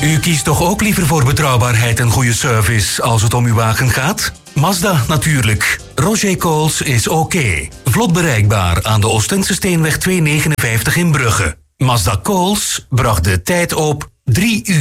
U kiest toch ook liever voor betrouwbaarheid en goede service als het om uw wagen gaat? Mazda natuurlijk. Roger Coles is oké. Vlot bereikbaar aan de Oostense Steenweg 259 in Brugge. Mazda Coles bracht de tijd op 3 uur.